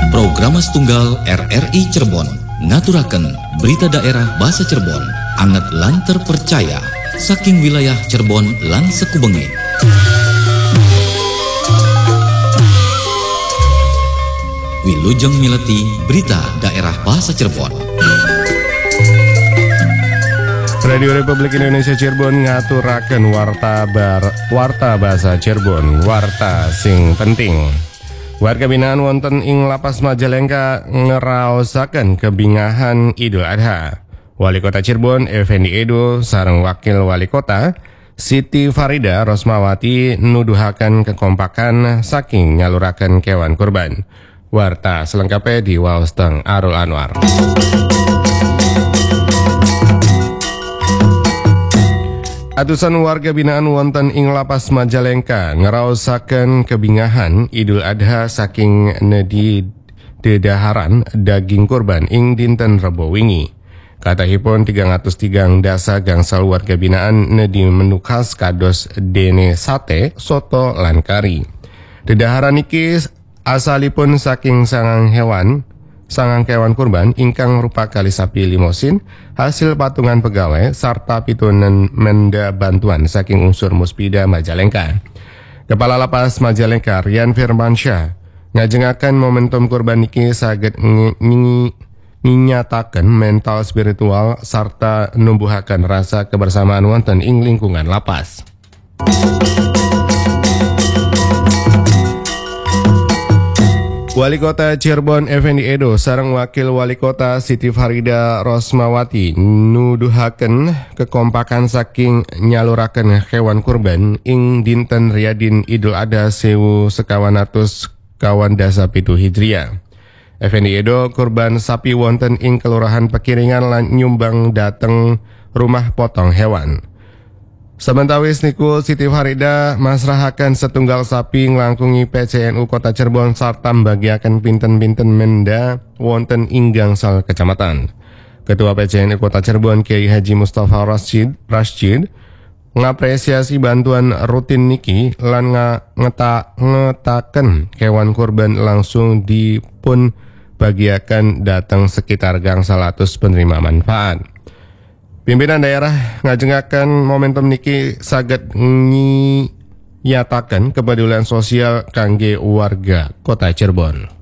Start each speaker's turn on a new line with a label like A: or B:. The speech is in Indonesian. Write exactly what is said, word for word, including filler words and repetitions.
A: Program Tunggal R R I Cirebon ngaturaken berita daerah bahasa Cirebon anget lan terpercaya saking wilayah Cirebon lan sekubenge. Wilujeng mileti berita daerah bahasa Cirebon.
B: Radio Republik Indonesia Cirebon ngaturaken warta bar warta bahasa Cirebon, warta sing penting. Warga binaan wonten ing Lapas Majalengka ngeraosaken kebingahan Idul Adha. Wali Kota Cirebon Effendi Edo sareng Wakil Wali Kota Siti Farida Rosmawati nuduhaken kekompakan saking nyaluraken kewan kurban. Warta selengkapnya di waos teng Arul Anwar. Atusan warga binaan wonten ing Lapas Majalengka ngeraosaken kebingahan Idul Adha saking nedi dedaharan daging kurban ing dinten Rebo wingi. Katahipun tiga ratus tiga dasa gangsal warga binaan nedi menu khas kados dene sate, soto, lan kari. Dedaharan iki asalipun saking sangang hewan sangang kewan kurban ingkang rupa kali sapi limosin hasil patungan pegawai sarta pitunen menda bantuan saking unsur Muspida Majalengka. Kepala Lapas Majalengka Rian Firmansyah ngajengaken momentum kurban niki saged nginyataken mental spiritual sarta numbuhaken rasa kebersamaan wonten ing lingkungan lapas. Wali Kota Cirebon Effendi Edo sareng Wakil Wali Kota Siti Farida Rosmawati nuduhaken kekompakan saking nyaluraken hewan kurban ing dinten Riyadin Idul Adha sewu sekawan atus kawan dasa pitu Hijriah. Effendi Edo kurban sapi wonten ing Kelurahan Pekiringan lan nyumbang dateng rumah potong hewan. Sementawis niku Siti Farida masrahaken setunggal sapi nglangkungi P C N U Kota Cirebon sarta mbagiaken pinten-pinten menda wonten ing gangsal kecamatan. Ketua P C N U Kota Cirebon Kiai Haji Mustafa Rashid Rashid ngapresiasi bantuan rutin niki lan ngeta ngetaken kewan kurban langsung dipun bagiaken datang sekitar gangsal atus penerima manfaat. Pimpinan daerah ngajengaken momentum niki saged nyataken kepedulian sosial kangge warga Kota Cirebon.